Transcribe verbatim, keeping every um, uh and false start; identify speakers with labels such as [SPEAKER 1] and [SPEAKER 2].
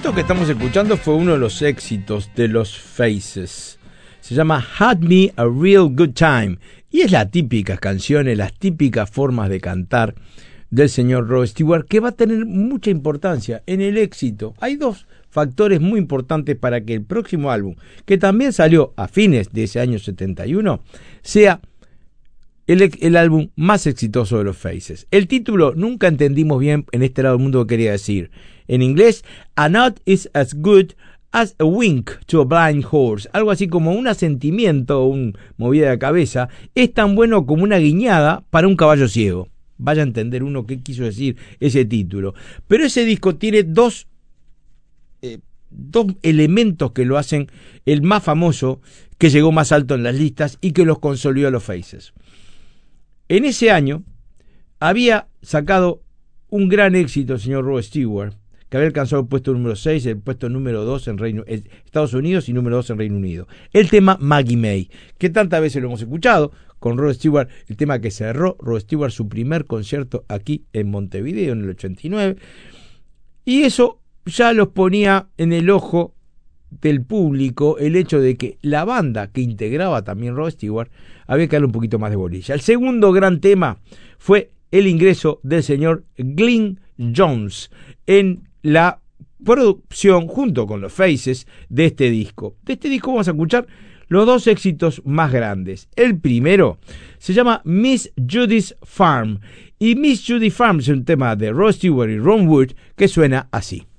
[SPEAKER 1] Esto que estamos escuchando fue uno de los éxitos de los Faces. Se llama Had Me a Real Good Time. Y es la típica canción, las típicas formas de cantar del señor Rod Stewart, que va a tener mucha importancia en el éxito. Hay dos factores muy importantes para que el próximo álbum, que también salió a fines de ese año setenta y uno, sea el, el álbum más exitoso de los Faces. El título nunca entendimos bien en este lado del mundo que quería decir. En inglés, a nod is as good as a wink to a blind horse. Algo así como un asentimiento o un movida de cabeza es tan bueno como una guiñada para un caballo ciego. Vaya a entender uno qué quiso decir ese título. Pero ese disco tiene dos, eh, dos elementos que lo hacen el más famoso, que llegó más alto en las listas y que los consolidó a los Faces. En ese año había sacado un gran éxito el señor Rod Stewart, que había alcanzado el puesto número seis, el puesto número dos en Reino, en Estados Unidos y número dos en Reino Unido. El tema Maggie May, que tantas veces lo hemos escuchado, con Rod Stewart, el tema que cerró Rod Stewart su primer concierto aquí en Montevideo en el ochenta y nueve, y eso ya los ponía en el ojo del público el hecho de que la banda que integraba también Rod Stewart había que darle un poquito más de bolilla. El segundo gran tema fue el ingreso del señor Glyn Johns en la producción junto con los Faces de este disco. De este disco vamos a escuchar los dos éxitos más grandes. El primero se llama Miss Judy's Farm, y Miss Judy's Farm es un tema de Rod Stewart y Ron Wood que suena así.